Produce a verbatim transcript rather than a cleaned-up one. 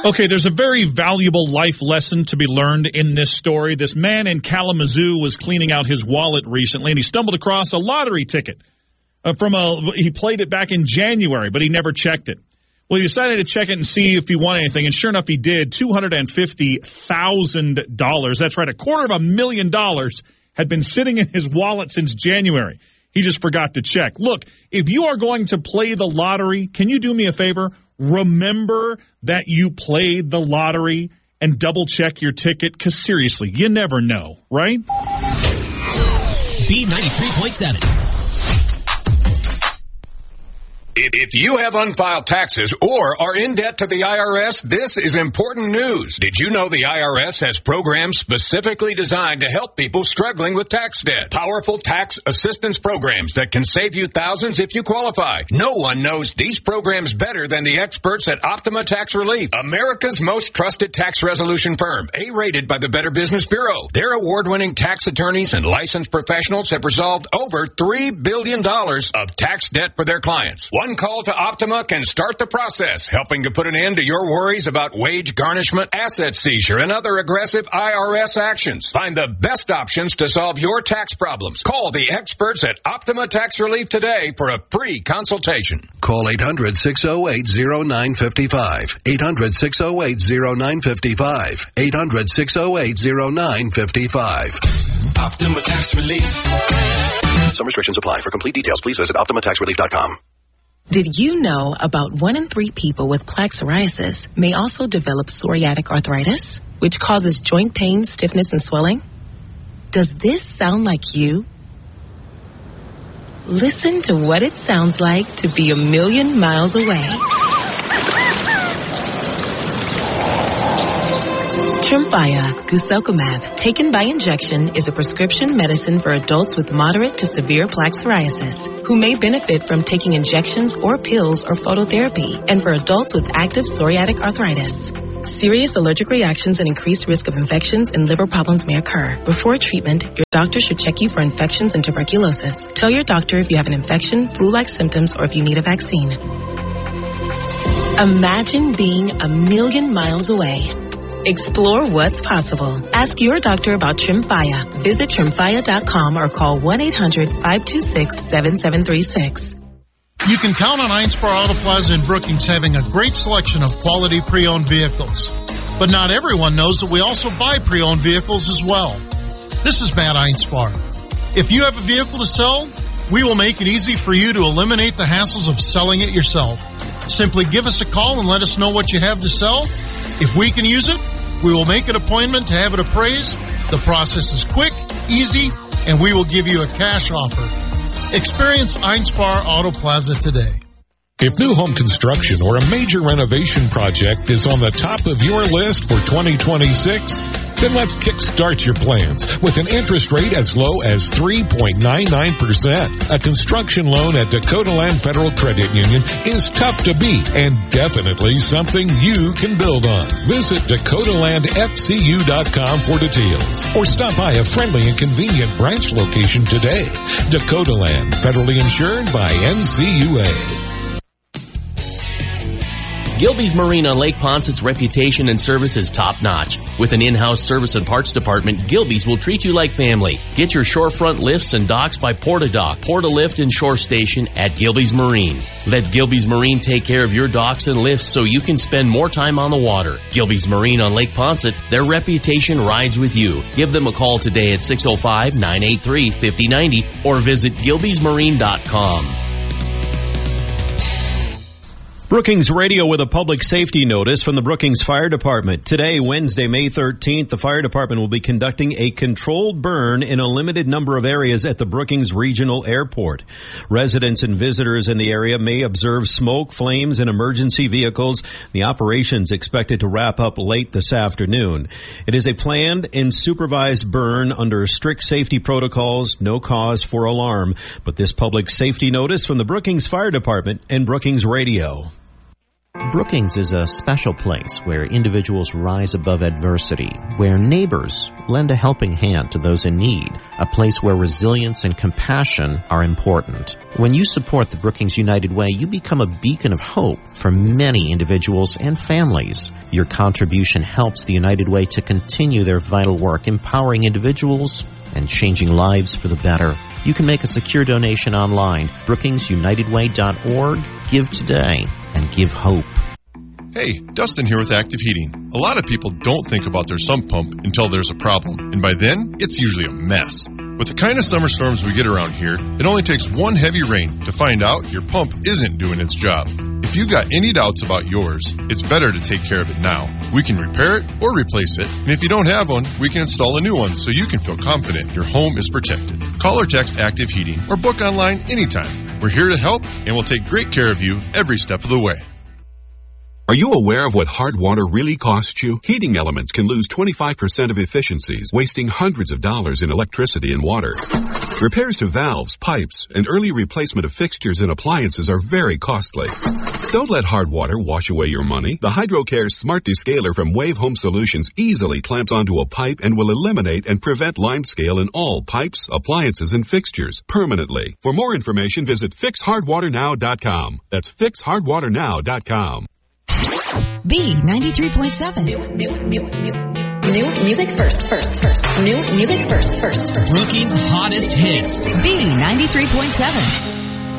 Okay, there's a very valuable life lesson to be learned in this story. This man in Kalamazoo was cleaning out his wallet recently, and he stumbled across a lottery ticket. Uh, from a, he played it back in January, but he never checked it. Well, he decided to check it and see if he won anything, and sure enough, he did. two hundred fifty thousand dollars. That's right, a quarter of a million dollars had been sitting in his wallet since January. He just forgot to check. Look, if you are going to play the lottery, can you do me a favor? Remember that you played the lottery and double-check your ticket, because seriously, you never know, right? B ninety-three point seven. If you have unfiled taxes or are in debt to the I R S, this is important news. Did you know the I R S has programs specifically designed to help people struggling with tax debt? Powerful tax assistance programs that can save you thousands if you qualify. No one knows these programs better than the experts at Optima Tax Relief, America's most trusted tax resolution firm, A-rated by the Better Business Bureau. Their award-winning tax attorneys and licensed professionals have resolved over three billion dollars of tax debt for their clients. One call to Optima can start the process, helping to put an end to your worries about wage garnishment, asset seizure, and other aggressive I R S actions. Find the best options to solve your tax problems. Call the experts at Optima Tax Relief today for a free consultation. Call eight hundred, six oh eight, oh nine five five. eight hundred, six oh eight, oh nine five five. eight hundred, six oh eight, oh nine five five. Optima Tax Relief. Some restrictions apply. For complete details, please visit optima tax relief dot com. Did you know about one in three people with plaque psoriasis may also develop psoriatic arthritis, which causes joint pain, stiffness, and swelling? Does this sound like you? Listen to what it sounds like to be a million miles away. Tremfya guselkumab, taken by injection, is a prescription medicine for adults with moderate to severe plaque psoriasis who may benefit from taking injections or pills or phototherapy, and for adults with active psoriatic arthritis. Serious allergic reactions and increased risk of infections and liver problems may occur. Before treatment, your doctor should check you for infections and tuberculosis. Tell your doctor if you have an infection, flu-like symptoms, or if you need a vaccine. Imagine being a million miles away. Explore what's possible. Ask your doctor about Tremfya. Visit tremfya dot com or call one eight hundred, five two six, seven seven three six. You can count on Einspar Auto Plaza in Brookings having a great selection of quality pre-owned vehicles. But not everyone knows that we also buy pre-owned vehicles as well. This is Matt Einspar. If you have a vehicle to sell, we will make it easy for you to eliminate the hassles of selling it yourself. Simply give us a call and let us know what you have to sell. If we can use it, we will make an appointment to have it appraised. The process is quick, easy, and we will give you a cash offer. Experience Einspar Auto Plaza today. If new home construction or a major renovation project is on the top of your list for twenty twenty-six, then let's kickstart your plans with an interest rate as low as three point nine nine percent. A construction loan at Dakota Land Federal Credit Union is tough to beat and definitely something you can build on. Visit dakota land f c u dot com for details or stop by a friendly and convenient branch location today. Dakota Land, federally insured by N C U A. Gilby's Marine on Lake Poncet's reputation and service is top-notch. With an in-house service and parts department, Gilby's will treat you like family. Get your shorefront lifts and docks by Portadock, Portalift and Shore Station at Gilby's Marine. Let Gilby's Marine take care of your docks and lifts so you can spend more time on the water. Gilby's Marine on Lake Poncet, their reputation rides with you. Give them a call today at six oh five, nine eight three, five oh nine oh or visit gilbys marine dot com. Brookings Radio with a public safety notice from the Brookings Fire Department. Today, Wednesday, May thirteenth, the Fire Department will be conducting a controlled burn in a limited number of areas at the Brookings Regional Airport. Residents and visitors in the area may observe smoke, flames, and emergency vehicles. The operation's expected to wrap up late this afternoon. It is a planned and supervised burn under strict safety protocols, no cause for alarm. But this public safety notice from the Brookings Fire Department and Brookings Radio. Brookings is a special place where individuals rise above adversity, where neighbors lend a helping hand to those in need, a place where resilience and compassion are important. When you support the Brookings United Way, you become a beacon of hope for many individuals and families. Your contribution helps the United Way to continue their vital work, empowering individuals and changing lives for the better. You can make a secure donation online, brookings united way dot org. Give today and give hope. Hey, Dustin here with Active Heating. A lot of people don't think about their sump pump until there's a problem, and by then, it's usually a mess. With the kind of summer storms we get around here, it only takes one heavy rain to find out your pump isn't doing its job. If you got any doubts about yours, it's better to take care of it now. We can repair it or replace it, and if you don't have one, we can install a new one so you can feel confident your home is protected. Call or text Active Heating or book online anytime. We're here to help, and we'll take great care of you every step of the way. Are you aware of what hard water really costs you? Heating elements can lose twenty-five percent of efficiencies, wasting hundreds of dollars in electricity and water. Repairs to valves, pipes, and early replacement of fixtures and appliances are very costly. Don't let hard water wash away your money. The HydroCare Smart Descaler from Wave Home Solutions easily clamps onto a pipe and will eliminate and prevent limescale in all pipes, appliances, and fixtures permanently. For more information, visit fix hard water now dot com. That's fix hard water now dot com. B ninety-three point seven. New, new, new, new, new music first, first, first. New music first, first, first. Brookings' hottest hits. B ninety-three point seven.